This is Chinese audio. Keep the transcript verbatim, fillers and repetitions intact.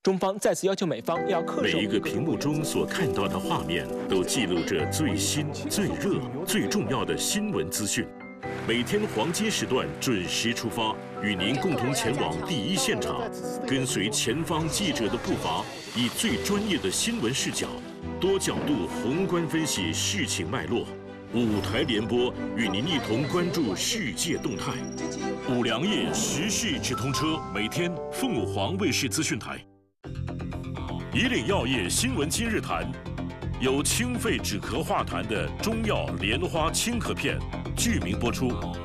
中方再次要求美方要恪守。 每一个屏幕中所看到的画面，都记录着最新、最热、最重要的新闻资讯。每天黄金时段准时出发，与您共同前往第一现场，跟随前方记者的步伐，以最专业的新闻视角，多角度宏观分析事情脉络。五台联播与您一同关注世界动态。五粮液时事直通车，每天凤凰卫视资讯台。以岭药业新闻今日谈，有清肺止咳化痰的中药莲花清咳片，剧名播出。